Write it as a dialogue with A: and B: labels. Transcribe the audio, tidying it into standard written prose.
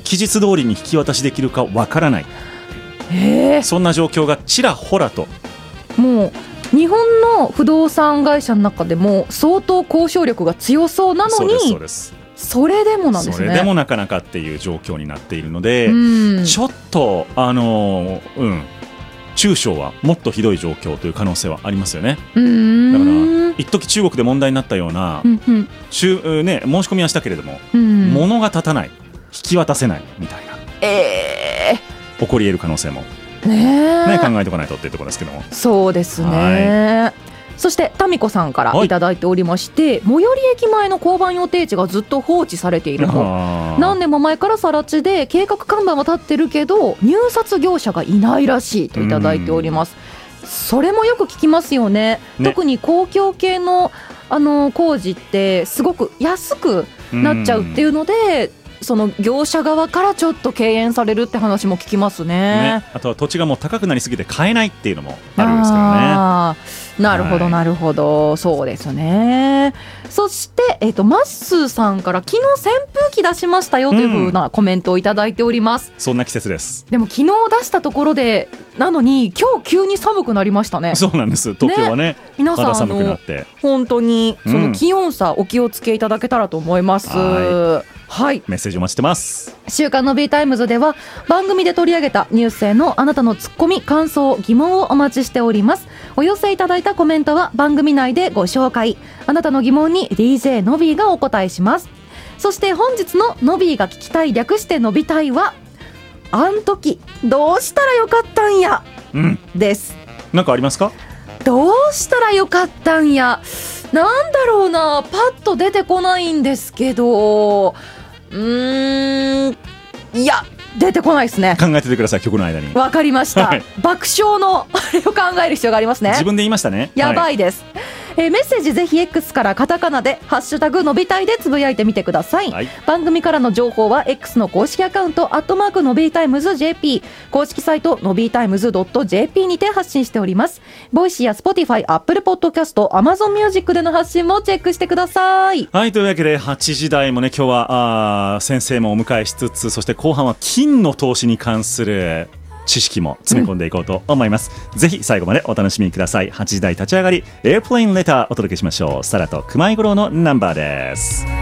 A: 期日通りに引き渡しできるかわからない、そんな状況がちらほらと。
B: もう日本の不動産会社の中でも相当交渉力が強そうなのに、
A: そうです、
B: それでもなんですね。
A: それでもなかなかっていう状況になっているので、ちょっと中小はもっとひどい状況という可能性はありますよね。だから一時中国で問題になったような、申し込みはしたけれども、物が立たない、引き渡せないみたいな、起こり得る可能性も、考えておかないとっていうところですけども。そうですね。そしてタミコさんからいただいておりまして、最寄り駅前の交番予定地がずっと放置されていると。何年も前から更地で計画看板は立ってるけど入札業者がいないらしいといただいております。それもよく聞きますよね。特に公共系の工事ってすごく安くなっちゃうっていうので、その業者側からちょっと敬遠されるって話も聞きますね。 あとは土地がもう高くなりすぎて買えないっていうのもあるんですからね。
B: なるほどなるほど、そうですね。そして、マッスーさんから昨日扇風機出しましたよというふうなコメントをいただいております。
A: そんな季節です。
B: でも昨日出したところでなのに今日急に寒くなりましたね。
A: そうなんです。東京はね、
B: 皆さん
A: 寒くなって
B: 本当にその気温差お気をつけいただけたらと思います。はい、
A: メッセージお待ちしてます。
B: 週刊の B タイムズでは番組で取り上げたニュースへのあなたのツッコミ、感想、疑問をお待ちしております。お寄せいただいたコメントは番組内でご紹介。あなたの疑問に DJ のびーがお答えします。そして本日ののびーが聞きたい、略してのびたいは、あん時どうしたらよかったんや、です。
A: なんかありますか？
B: どうしたらよかったんや、なんだろうな、パッと出てこないんですけど、いや出てこないですね。
A: 考えててください、曲の間に。
B: わかりました、爆笑のあれを考える必要がありますね。
A: 自分で言いましたね。
B: やばいです、メッセージぜひ X からカタカナでハッシュタグのびたいでつぶやいてみてください、番組からの情報は X の公式アカウント@のびータイムズ JP 公式サイトのびータイムズ .jp にて発信しております。ボイシーや Spotify、Apple Podcast、Amazon Music での発信もチェックしてください。
A: はい、というわけで8時台もね、今日は先生もお迎えしつつ、そして後半は金の投資に関する知識も詰め込んでいこうと思います、ぜひ最後までお楽しみください。8時台立ち上がりエアプレインレターお届けしましょう。サラと熊井五郎のナンバーです。